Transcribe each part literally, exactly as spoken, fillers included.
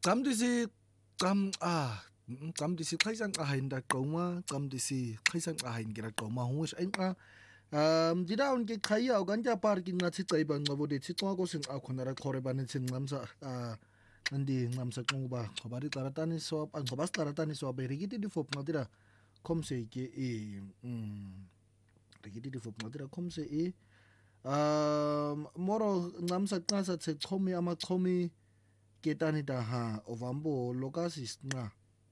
Cam disi cam ah cam disi xaisang ahain da qoma cam disi xaisang ahain gira qoma hush enqa um didawn ke khaya o ganja parking na tsitsaiba ngabo de tsitswa ko sing akhona ra khore banen sin ngamsa ah ndi ngamsa qunguba khobari taratani so ang khobas taratani so be rigiti di fop ngadira khomse ke e mm rigiti di fop ngadira khomse e um moro ngamsa qasa tse chomi ama chomi ketani da ha ovambo lokasis nga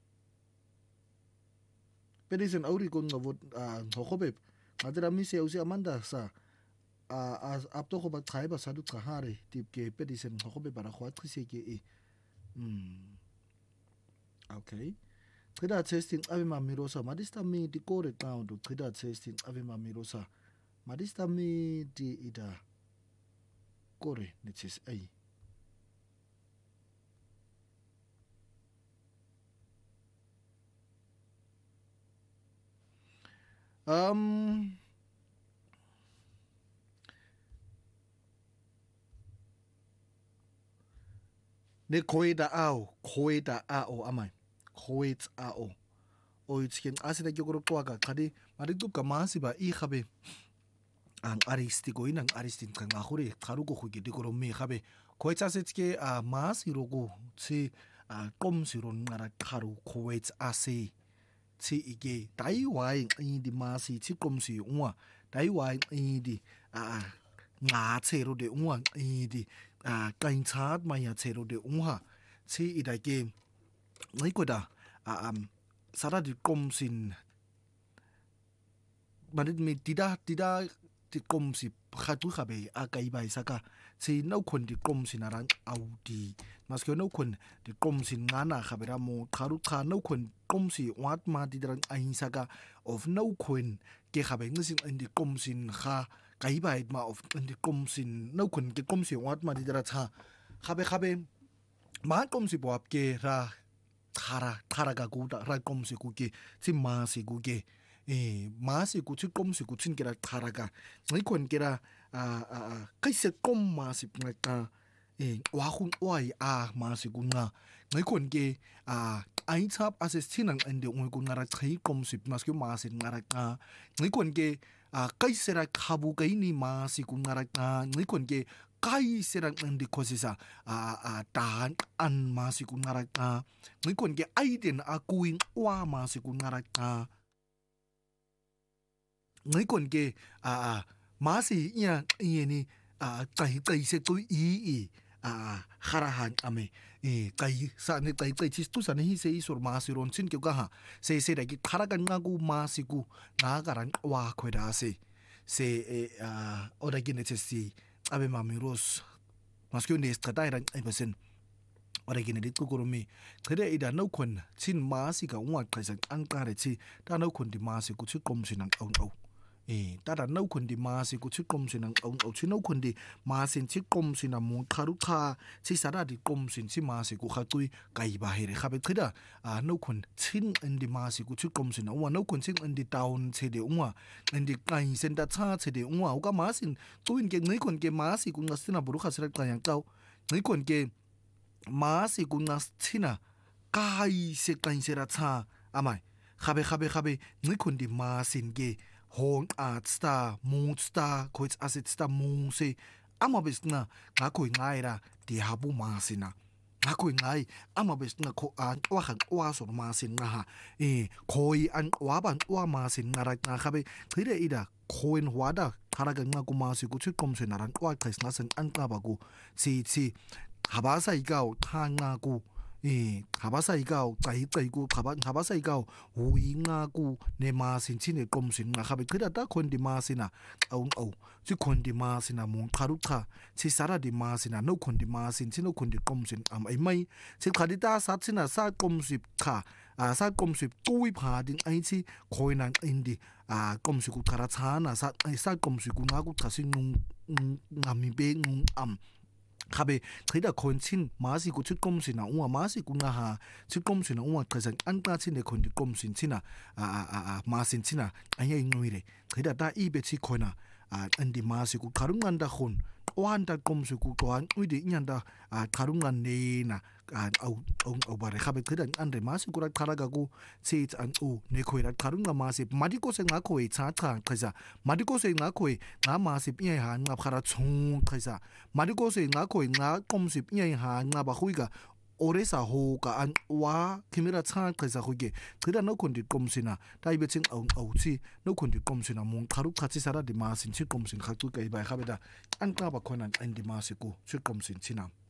pedisen auri ko ngabo ngokhobe ngadira mise usi amanda sa a apto ko ba tshaiba sa du tsahare tip ke pedisen ngokhobe bara khwa tshise ke e mm okay Chida testing ave mamirosa madista mi di kore taundo chida testing ave mamirosa madista mi di ida kore nitis ai um ne koida ao koida ao amai koit ao o itsken asida gyokoro kwaka khadi mari duka masi ba I khabe ang aristiko inang aristin kan ngahuri kharu ko khugi dikoro mi khabe koit asitke a masi rogo si a kom siron ngara kharu koit ase si ige dai wai di masi si kom si unwa dai wai di a nga chero de unwa di a kain chat maya chero de unha si idake ngai ko da a am sara di kom sin manit mi tida tida ti kom si khatu khabe a kai bai saka si no kon di kom sin arang audi maske no kon di kom sin ngana khabera mo kharu kha no kon kom si wat ma di drang ai saka of no kon ke khabe ngsin indi kom sin kha kai bai ma of indi kom sin no kon ke kom si wat ma di dra cha khabe khabe ma kom si bop ke ra khara khara ga gu da ra kom si ku ke si ma si ku ke 에 마시 구치 꼼시 구친 게라 타라가 이건 게라 아아 카이세 꼼 마시 뿌나까 에 와훈 와이 아 마시 군나 이건 게아 아이탑 아세스티난 안데 오늘 군나라 차이 꼼시 마스키 마시 나라까 이건 게아 카이세라 카부 가이니 마시 군나라까 이건 게 kaisirang ndi kosisa a a tan an masi kungaraka ngikon ke aiden akuing wa masi kungaraka ngai kon ke a masi ya yeni a tai tai se tu i i a kharahan ame e kai sa ne tai tai chis tu sa ne hi se isor masi ron sin ke ga ha se se da ki kharagan nga gu masi gu nga garan wa khweda se se a oda ki ne si ave mamiros maskyo ne strata ran ai besen oda ki ne dit ku mi khede ida no kon chin masi ka wa khaisan ang ta re chi ta no kon di masi ku chi kom sin ang au au 에 따라 나우콘디 마시고 치꼼신은 어 치노콘디 마신 치꼼신나 모 카루카 치사라디 꼼신 치 마시고 카투이 가이바헤레 카베트다 아 나우콘 친 인디 마시고 치꼼신 와 나우콘 친 인디 다운 체데 우와 인디 까이 센터 차 체데 우와 오가 마신 또인 게 너이콘 게 마시고 나스나 부르카스라 까양 까오 너이콘 게 마시고 나스티나 까이 세 까이세라 차 아마이 카베 카베 카베 너이콘디 마신 게 Hong Art Star, Mood Star, Koits Asset Star, Mose, Amabis na, Nakoi Naira, di Habu Masina. Nakoi Nai, Amabis na ko an Wahan Wason Masin Naha, eh, Koi an Waban Wamasin Narak Nakabe, Tide Ida, Koin Wada, Haragan Nakumasi, Kuchikomsin, Naran Wakas Nasan Ankabago, Si, Si, Habasa Igao, Tangaku. 예, 가바사 이가오 짜이짜 이고 가바 가바사 이가오 오잉아고 내 마신 친의 꼼신 나 가베 그다다 콘디 마시나 아웅아우 지 콘디 마시나 몽 카루카 지 사라디 마시나 노 콘디 마신 친노 콘디 꼼신 암 아이마이 지 가디다 사치나 사 꼼십 카아사 꼼십 또이 파딘 아이치 코이난 인디 아 꼼시고 카라차나 사사 꼼시고 나고 다시 웅 남미베 웅암 카베 트이다 콘친 마시고 치꼼시나 우와 마시고 나하 치꼼시나 우와 트선 안까치네 콘디 꼼신치나 아아아 마신치나 아야 인노이레 트이다 다 이베치 코나 아 안디 마시고 가rum간다 혼 wanta qomse ku qwan ude inyanda qharunqanena awu awubare khabe qhida nqande masi kura qhara ka ku tsit ancu nekhwela qharunqa masi madiko se ngakho etsa cha qhisa madiko se ngakho nqa masi piye hanqa khara tshung qhisa madiko se ngakho nqa qomse piye hanqa ba khuika oresa ho ka an wa khimera cha qhisa khuke qhida no khondi qomsina tayibethi awu awuthi no khondi qomsina mong qharu qhatsisa ra di masi nthi qomsini khacuka iba khabeda anqaba khona nqandi masi ku thi qomsini thina